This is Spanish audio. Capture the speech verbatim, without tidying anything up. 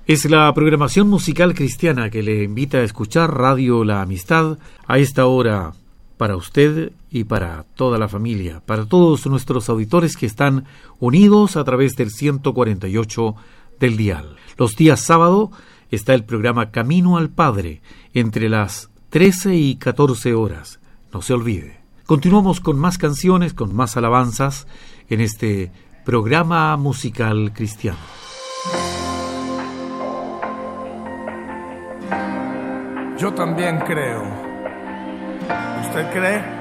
Es la programación musical cristiana que le invita a escuchar Radio La Amistad a esta hora para usted y para toda la familia, para todos nuestros auditores que están unidos a través del ciento cuarenta y ocho del dial. Los días sábado está el programa Camino al Padre entre las trece y catorce horas. No se olvide. Continuamos con más canciones, con más alabanzas en este programa musical cristiano. Yo también creo. ¿Usted cree?